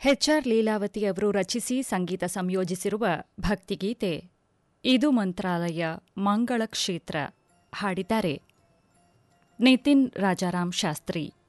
HR. Leelavathi ಅವರು ರಚಿಸಿ ಸಂಗೀತ ಸಂಯೋಜಿಸಿರುವ ಭಕ್ತಿಗೀತೆ ಇದು ಮಂತ್ರಾಲಯ ಮಂಗಳ ಕ್ಷೇತ್ರ ಹಾಡಿದ್ದಾರೆ ನಿತಿನ್ ರಾಜಾರಾಮ್ ಶಾಸ್ತ್ರಿ.